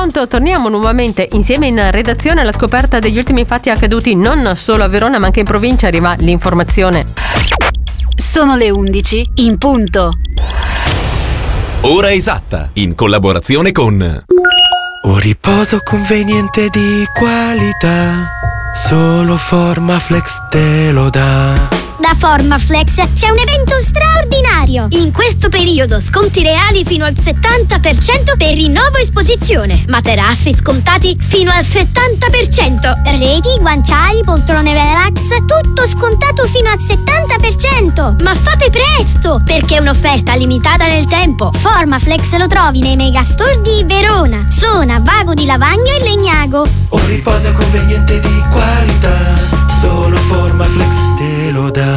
pronto, torniamo nuovamente insieme in redazione alla scoperta degli ultimi fatti accaduti non solo a Verona ma anche in provincia. Arriva l'informazione. Sono le 11 in punto. Ora esatta, in collaborazione con Un riposo conveniente di qualità, solo Formaflex te lo dà. Da Formaflex c'è un evento straordinario. In questo periodo sconti reali fino al 70% per rinnovo esposizione. Materassi scontati fino al 70%. Reti, guanciali, poltrone relax, tutto scontato fino al 70%. Ma fate presto, perché è un'offerta limitata nel tempo. Formaflex lo trovi nei megastore di Verona, Sona, Vago di Lavagno e Legnago. Un riposo conveniente di qualità, solo Formaflex te lo dà.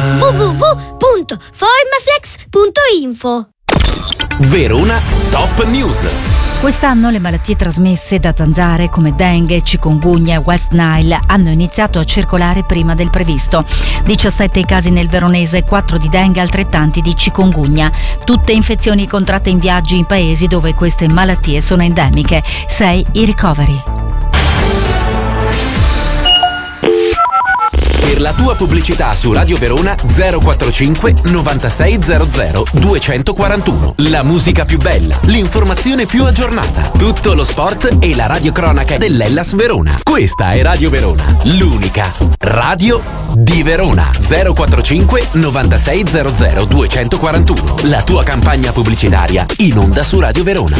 www.formaflex.info. Verona Top News. Quest'anno le malattie trasmesse da zanzare come dengue, chikungunya e West Nile hanno iniziato a circolare prima del previsto. 17 i casi nel veronese, 4 di dengue, altrettanti di chikungunya. Tutte infezioni contratte in viaggi in paesi dove queste malattie sono endemiche. 6 i ricoveri. Per la tua pubblicità su Radio Verona 045 9600 241. La musica più bella, l'informazione più aggiornata, tutto lo sport e la radiocronaca dell'Hellas Verona. Questa è Radio Verona, l'unica radio di Verona. 045 9600 241. La tua campagna pubblicitaria in onda su Radio Verona.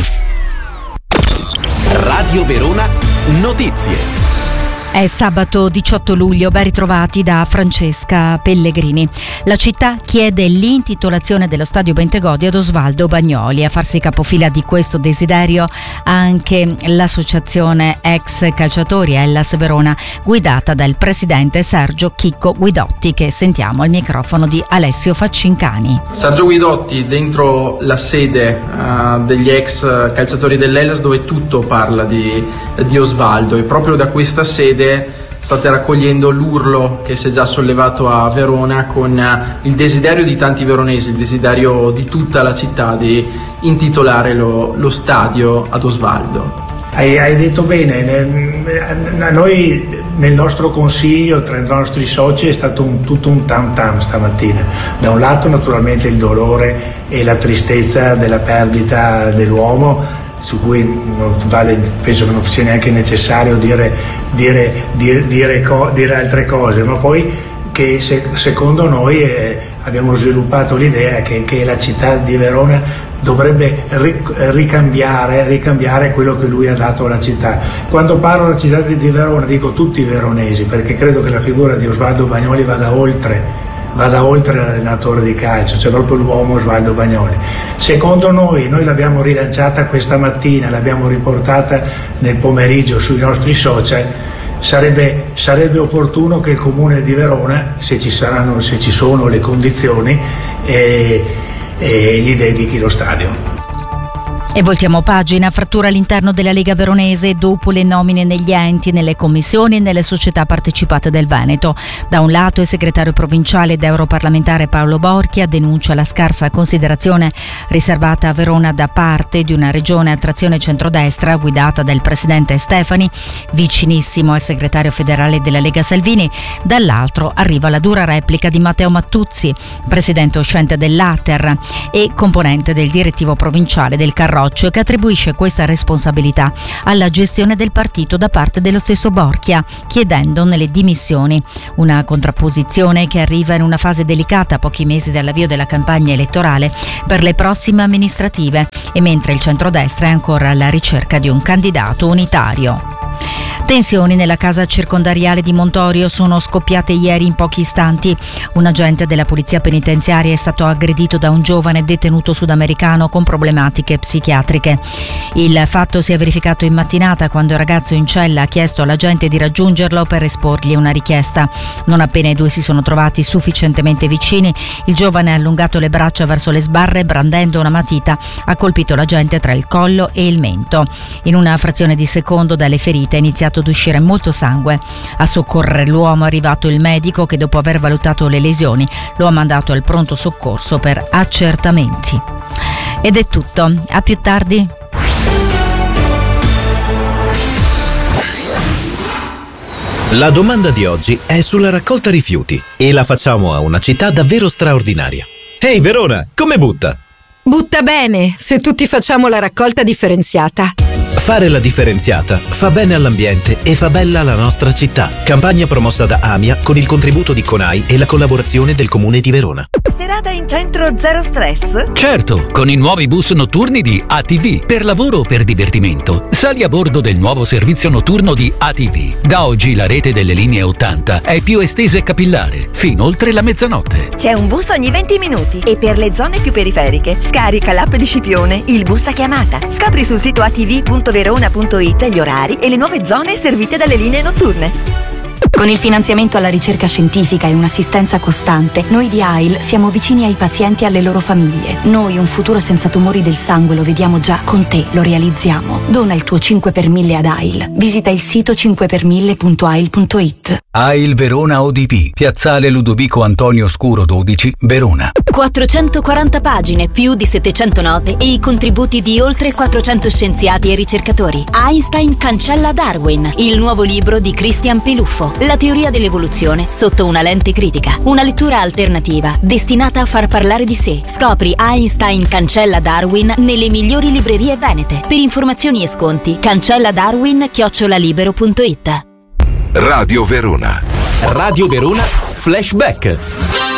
Radio Verona Notizie. È sabato 18 luglio, ben ritrovati da Francesca Pellegrini. La città chiede l'intitolazione dello stadio Bentegodi ad Osvaldo Bagnoli. A farsi capofila di questo desiderio anche l'associazione ex calciatori Hellas Verona, guidata dal presidente Sergio Chicco Guidotti, che sentiamo al microfono di Alessio Faccincani. Sergio Guidotti dentro la sede degli ex calciatori dell'Hellas, dove tutto parla di Osvaldo, e proprio da questa sede state raccogliendo l'urlo che si è già sollevato a Verona con il desiderio di tanti veronesi, il desiderio di tutta la città di intitolare lo stadio ad Osvaldo. Hai detto bene, a noi nel nostro consiglio tra i nostri soci è stato tutto un tam tam stamattina. Da un lato naturalmente il dolore e la tristezza della perdita dell'uomo, su cui non vale, penso che non sia neanche necessario dire altre cose, ma poi che secondo noi abbiamo sviluppato l'idea che la città di Verona dovrebbe ricambiare quello che lui ha dato alla città. Quando parlo della città di Verona dico tutti i veronesi, perché credo che la figura di Osvaldo Bagnoli vada oltre l'allenatore di calcio, cioè proprio l'uomo Osvaldo Bagnoli. Secondo noi l'abbiamo rilanciata questa mattina, l'abbiamo riportata nel pomeriggio sui nostri social. Sarebbe opportuno che il Comune di Verona, se ci sono le condizioni, gli dedichi lo stadio. E voltiamo pagina. Frattura all'interno della Lega Veronese dopo le nomine negli enti, nelle commissioni e nelle società partecipate del Veneto. Da un lato il segretario provinciale ed europarlamentare Paolo Borchia denuncia la scarsa considerazione riservata a Verona da parte di una regione a trazione centrodestra guidata dal presidente Stefani, vicinissimo al segretario federale della Lega Salvini. Dall'altro arriva la dura replica di Matteo Mattuzzi, presidente uscente dell'Ater e componente del direttivo provinciale del Carroccio, che attribuisce questa responsabilità alla gestione del partito da parte dello stesso Borchia, chiedendone le dimissioni. Una contrapposizione che arriva in una fase delicata a pochi mesi dall'avvio della campagna elettorale per le prossime amministrative, e mentre il centrodestra è ancora alla ricerca di un candidato unitario. Tensioni nella casa circondariale di Montorio sono scoppiate ieri in pochi istanti. Un agente della polizia penitenziaria è stato aggredito da un giovane detenuto sudamericano con problematiche psichiatriche. Il fatto si è verificato in mattinata, quando il ragazzo in cella ha chiesto all'agente di raggiungerlo per esporgli una richiesta. Non appena i due si sono trovati sufficientemente vicini, il giovane ha allungato le braccia verso le sbarre, brandendo una matita, ha colpito l'agente tra il collo e il mento. In una frazione di secondo dalle ferite è iniziato ad uscire molto sangue. A soccorrere l'uomo è arrivato il medico, che dopo aver valutato le lesioni lo ha mandato al pronto soccorso per accertamenti. Ed è tutto, a più tardi. La domanda di oggi è sulla raccolta rifiuti e la facciamo a una città davvero straordinaria. Ehi Verona, come butta? Butta bene, se tutti facciamo la raccolta differenziata. Fare la differenziata fa bene all'ambiente e fa bella la nostra città. Campagna promossa da AMIA con il contributo di CONAI e la collaborazione del Comune di Verona. Serata in centro zero stress? Certo, con i nuovi bus notturni di ATV, per lavoro o per divertimento. Sali a bordo del nuovo servizio notturno di ATV. Da oggi la rete delle linee 80 è più estesa e capillare, fino oltre la mezzanotte. C'è un bus ogni 20 minuti e per le zone più periferiche scarica l'app di Scipione, il bus a chiamata. Scopri sul sito atv.verona.it gli orari e le nuove zone servite dalle linee notturne. Con il finanziamento alla ricerca scientifica e un'assistenza costante, noi di AIL siamo vicini ai pazienti e alle loro famiglie. Noi un futuro senza tumori del sangue lo vediamo già, con te lo realizziamo. Dona il tuo 5 per 1000 ad AIL. Visita il sito 5per1000.ail.it. AIL Verona ODP, Piazzale Ludovico Antonio Scuro 12, Verona. 440 pagine, più di 700 note e i contributi di oltre 400 scienziati e ricercatori. Einstein cancella Darwin, il nuovo libro di Christian Peluffo. La teoria dell'evoluzione sotto una lente critica. Una lettura alternativa destinata a far parlare di sé. Scopri Einstein cancella Darwin nelle migliori librerie venete. Per informazioni e sconti cancelladarwin@libero.it. Radio Verona. Radio Verona Flashback.